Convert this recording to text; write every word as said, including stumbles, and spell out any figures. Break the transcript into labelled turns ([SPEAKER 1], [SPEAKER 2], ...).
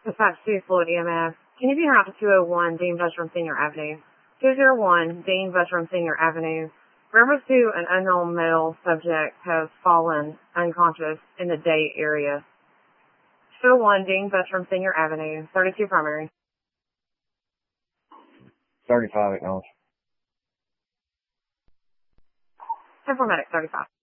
[SPEAKER 1] Dispatch two, Floyd E M S. Can you be around to two oh one Dean Veteran Senior Avenue? two oh one Dean Veteran Senior Avenue. Reference to an unknown male subject has fallen unconscious in the Day area. two oh one Dean Veteran Senior Avenue, thirty-two primary.
[SPEAKER 2] thirty-five, acknowledge.
[SPEAKER 1] ten four medic, thirty-five.